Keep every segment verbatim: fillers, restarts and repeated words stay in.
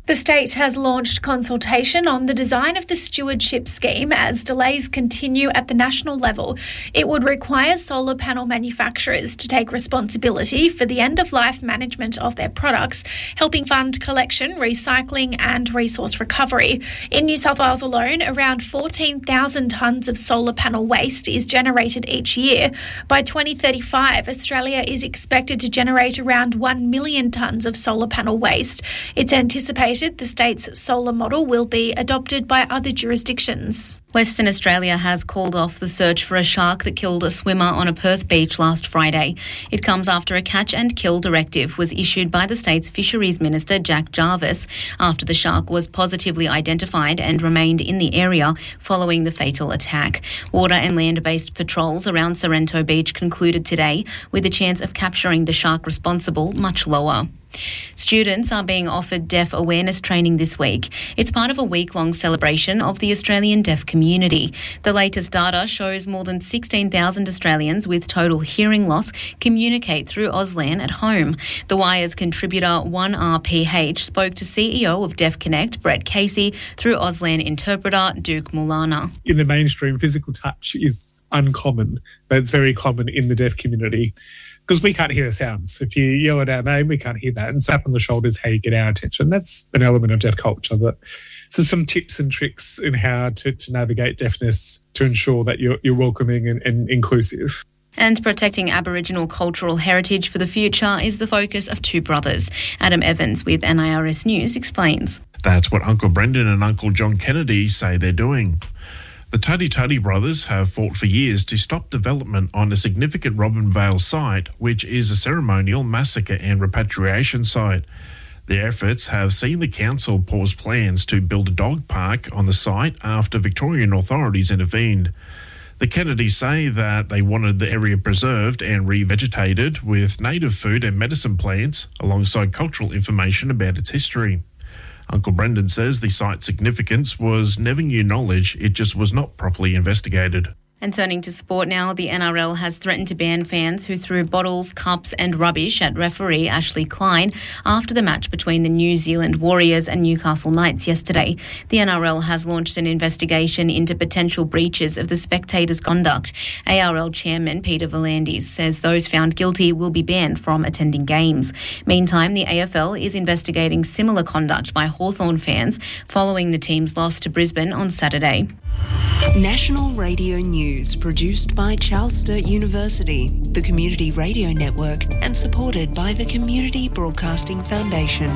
The state has launched consultation on the design of the stewardship scheme as delays continue at the national level. It would require solar panel manufacturers to take responsibility for the end-of-life management of their products, helping fund collection, recycling and resource recovery. In New South Wales alone, around fourteen thousand tonnes of solar panel waste is generated each year. By twenty thirty-five, Australia is expected to generate around one million tonnes of solar panel waste. It's anticipated the state's solar model will be adopted by other jurisdictions. Western Australia has called off the search for a shark that killed a swimmer on a Perth beach last Friday. It comes after a catch and kill directive was issued by the state's Fisheries Minister Jack Jarvis after the shark was positively identified and remained in the area following the fatal attack. Water and land-based patrols around Sorrento Beach concluded today with the chance of capturing the shark responsible much lower. Students are being offered deaf awareness training this week. It's part of a week-long celebration of the Australian deaf community. The latest data shows more than sixteen thousand Australians with total hearing loss communicate through Auslan at home. The Wire's contributor one R P H spoke to C E O of Deaf Connect, Brett Casey, through Auslan interpreter Duke Mulana. In the mainstream, physical touch is uncommon, but it's very common in the deaf community. Because we can't hear sounds. If you yell at our name, we can't hear that. And slap on the shoulder is how you get our attention. That's an element of deaf culture. But so some tips and tricks in how to, to navigate deafness to ensure that you're, you're welcoming and, and inclusive. And protecting Aboriginal cultural heritage for the future is the focus of Two Brothers. Adam Evans with N I R S News explains. That's what Uncle Brendan and Uncle John Kennedy say they're doing. The Tuddy Tuddy brothers have fought for years to stop development on a significant Robinvale site, which is a ceremonial massacre and repatriation site. Their efforts have seen the council pause plans to build a dog park on the site after Victorian authorities intervened. The Kennedys say that they wanted the area preserved and revegetated with native food and medicine plants alongside cultural information about its history. Uncle Brendan says the site's significance was never new knowledge, it just was not properly investigated. And turning to sport now, the N R L has threatened to ban fans who threw bottles, cups and rubbish at referee Ashley Klein after the match between the New Zealand Warriors and Newcastle Knights yesterday. The N R L has launched an investigation into potential breaches of the spectators' conduct. A R L chairman Peter V'landys says those found guilty will be banned from attending games. Meantime, the A F L is investigating similar conduct by Hawthorn fans following the team's loss to Brisbane on Saturday. National Radio News, produced by Charles Sturt University, the Community Radio Network, and supported by the Community Broadcasting Foundation.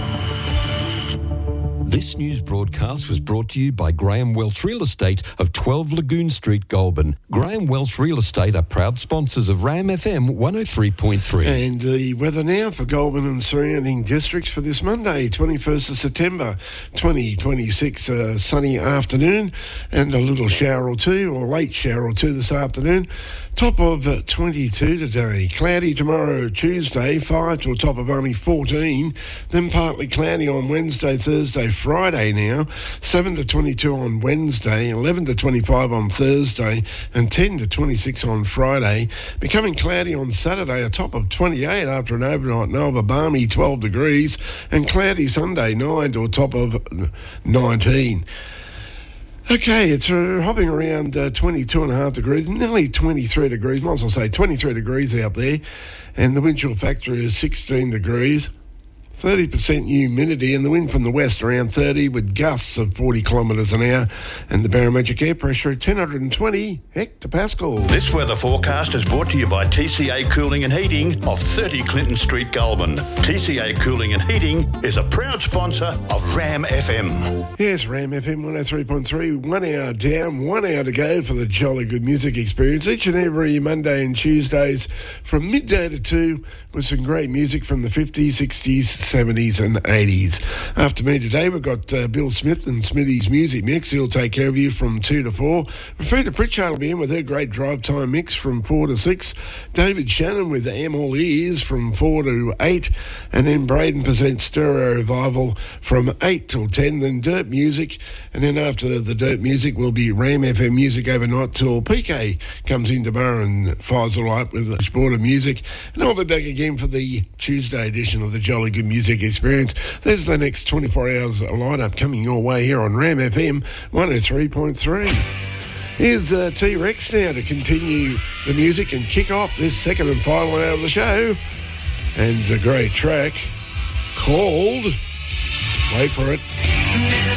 This news broadcast was brought to you by Graham Welch Real Estate of twelve Lagoon Street, Goulburn. Graham Welch Real Estate are proud sponsors of Ram F M one oh three point three. And the weather now for Goulburn and surrounding districts for this Monday, twenty-first of September twenty twenty-six. A sunny afternoon and a little shower or two, or late shower or two this afternoon. Top of uh, twenty-two today. Cloudy tomorrow, Tuesday, five to a top of only fourteen. Then partly cloudy on Wednesday, Thursday, Friday now. seven to twenty-two on Wednesday, eleven to twenty-five on Thursday, and ten to twenty-six on Friday. Becoming cloudy on Saturday, a top of twenty-eight after an overnight low of a balmy twelve degrees. And cloudy Sunday, nine to a top of nineteen. Okay, it's uh, hopping around uh, twenty-two and a half degrees, nearly twenty-three degrees, might as well say twenty-three degrees out there, and the wind chill factor is sixteen degrees. thirty percent humidity and the wind from the west around thirty with gusts of forty kilometres an hour and the barometric air pressure at ten twenty hectopascals. This weather forecast is brought to you by T C A Cooling and Heating of thirty Clinton Street, Goulburn. T C A Cooling and Heating is a proud sponsor of Ram F M. Yes, Ram F M one oh three point three, one hour down, one hour to go for the jolly good music experience each and every Monday and Tuesdays from midday to two with some great music from the fifties, sixties, seventies and eighties. After me today, we've got uh, Bill Smith and Smithy's Music Mix. He'll take care of you from two to four. Rafita Pritchard will be in with her great drive time mix from four to six. David Shannon with Am All Ears from four to eight. And then Braden presents Stereo Revival from eight till ten. Then Dirt Music. And then after the Dirt Music will be Ram F M Music overnight till P K comes in tomorrow and fires all up with the sport of music. And I'll be back again for the Tuesday edition of the Jolly Good Music music experience. There's the next twenty-four hours lineup coming your way here on Ram F M one oh three point three. Here's uh, T-Rex now to continue the music and kick off this second and final hour of the show. And a great track called, wait for it,